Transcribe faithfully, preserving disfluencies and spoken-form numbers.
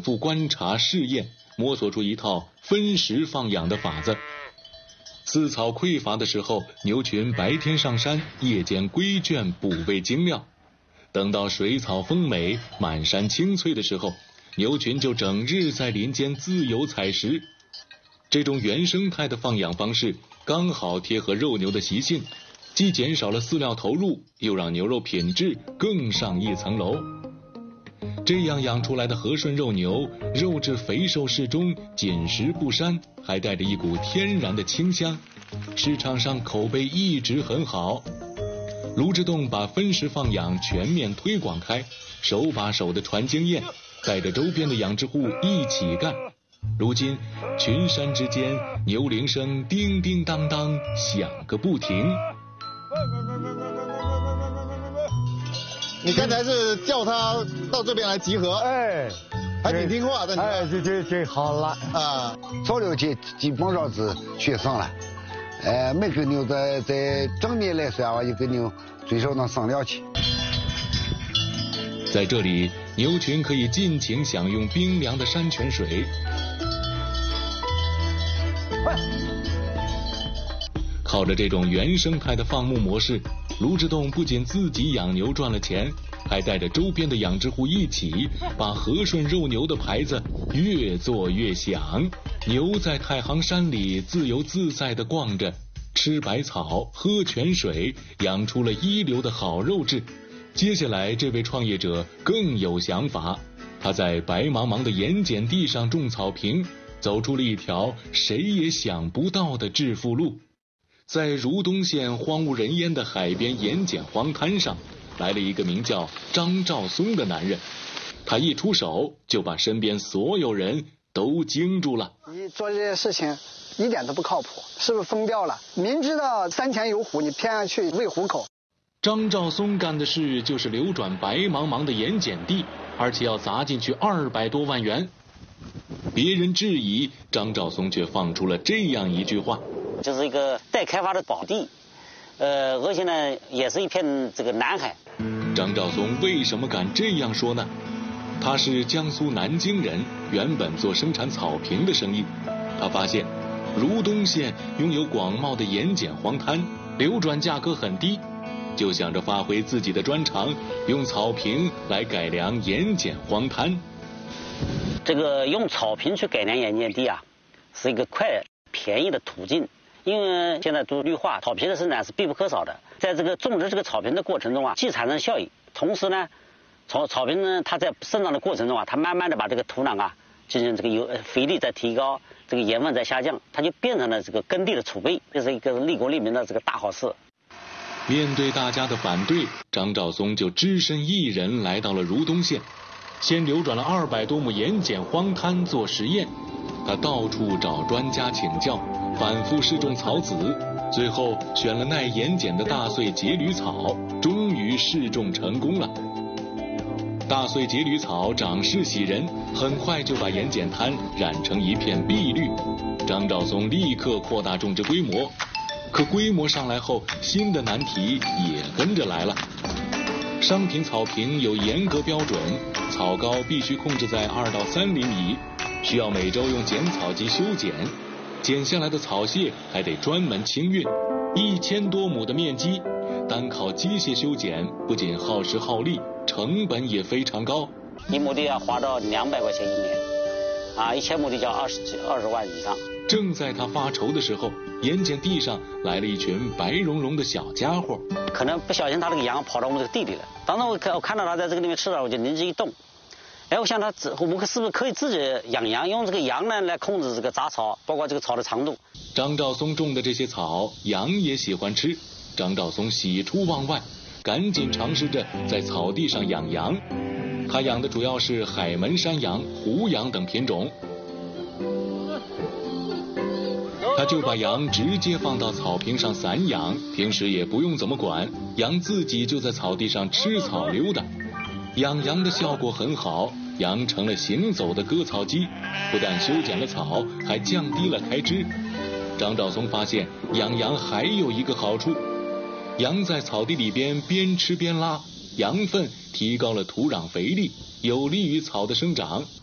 反复观察试验，摸索出一套分时放养的法子。饲草匮乏的时候，牛群白天上山，夜间归圈补喂精料。等到水草丰美，满山青翠的时候，牛群就整日在林间自由采食。这种原生态的放养方式刚好贴合肉牛的习性，既减少了饲料投入，又让牛肉品质更上一层楼。这样养出来的和顺肉牛，肉质肥瘦适中，紧实不膻，还带着一股天然的清香，市场上口碑一直很好。卢志栋把分时放养全面推广开，手把手的传经验，带着周边的养殖户一起干。如今群山之间，牛铃声叮叮当当响个不停。 你刚才是叫他到这边来集合， 哎， 还挺听话的。 哎，这这这好了啊！ 早六天基本上是学生了，呃，每个牛在在正面来算话，一个牛最少能生两期。 在这里，牛群可以尽情享用冰凉的山泉水。靠着这种原生态的放牧模式，卢志栋不仅自己养牛赚了钱，还带着周边的养殖户一起把和顺肉牛的牌子越做越响。牛在太行山里自由自在地逛着，吃百草，喝泉水，养出了一流的好肉质。接下来这位创业者更有想法，他在白茫茫的盐碱地上种草坪，走出了一条谁也想不到的致富路。在如东县荒无人烟的海边盐碱荒滩上，来了一个名叫张兆松的男人。他一出手就把身边所有人都惊住了。 你做这些事情一点都不靠谱，是不是疯掉了？明知道山前有虎，你偏要去喂虎口。 张兆松干的事就是流转白茫茫的盐碱地，而且要砸进去二百多万元。别人质疑，张兆松却放出了这样一句话： 就是一个待开发的宝地，呃，而且呢，也是一片这个蓝海。 张兆松为什么敢这样说呢？他是江苏南京人，原本做生产草坪的生意。他发现如东县拥有广袤的盐碱荒滩，流转价格很低，就想着发挥自己的专长，用草坪来改良盐碱荒滩。 这个用草坪去改良盐碱地啊，是一个快便宜的途径。因为现在都绿化，草坪的生产是必不可少的。在这个种植这个草坪的过程中啊，既产生效益，同时呢，草草坪呢，它在生长的过程中啊，它慢慢的把这个土壤啊进行这个有肥力在提高，这个盐分在下降，它就变成了这个耕地的储备，这是一个利国利民的这个大好事。 面对大家的反对，张兆松就只身一人来到了如东县，先流转了二百多亩盐碱荒滩做实验。他到处找专家请教，反复试种草籽，最后选了耐盐碱的大穗节缕草，终于试种成功了。大穗节缕草长势喜人，很快就把盐碱滩染成一片碧绿。张兆松立刻扩大种植规模，可规模上来后，新的难题也跟着来了。商品草坪有严格标准，草高必须控制在二到三厘米，需要每周用剪草机修剪，剪下来的草屑还得专门清运。一千多亩的面积，单靠机械修剪不仅耗时耗力，成本也非常高。 一亩地要花到两百块钱一年，啊，一千亩地就要二十二十万以上。 正在他发愁的时候，盐碱地上来了一群白茸茸的小家伙。 可能不小心他这个羊跑到我们这个地里了，当时我看我看到他在这个里面吃了，我就灵机一动。哎，我想他我们是不是可以自己养羊，用这个羊呢来控制这个杂草，包括这个草的长度。 张兆松种的这些草，羊也喜欢吃。张兆松喜出望外，赶紧尝试着在草地上养羊。他养的主要是海门山羊、湖羊等品种。他就把羊直接放到草坪上散养，平时也不用怎么管，羊自己就在草地上吃草溜达。养羊的效果很好，羊成了行走的割草机，不但修剪了草，还降低了开支。张兆松发现养羊还有一个好处，羊在草地里边边吃边拉，羊粪提高了土壤肥力，有利于草的生长，